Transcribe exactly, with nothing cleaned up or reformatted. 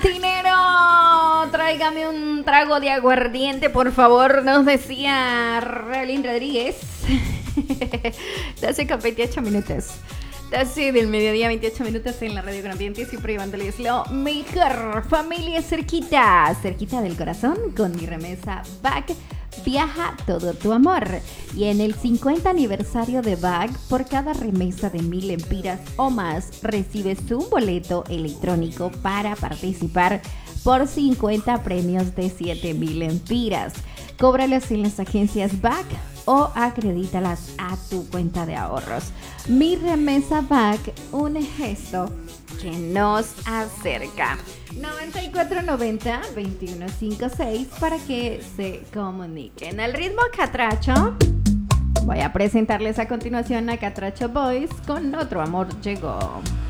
Dinero, tráigame un trago de aguardiente, por favor, nos decía Raulín Rodríguez. doce con veintiocho minutos. doce del mediodía, veintiocho minutos en la radio con ambiente, siempre llevándoles lo mejor. Familia cerquita, cerquita del corazón, con mi remesa Back. Viaja todo tu amor. Y en el cincuenta aniversario de Back, por cada remesa de mil empiras o más, recibes un boleto electrónico para participar por cincuenta premios de siete mil empiras. Cóbralos en las agencias Back o acredítalas a tu cuenta de ahorros. Mi remesa Back, un gesto que nos acerca. noventa y cuatro noventa, veintiuno cincuenta y seis para que se comuniquen. Al ritmo catracho, voy a presentarles a continuación a Catracho Boys con Otro Amor Llegó.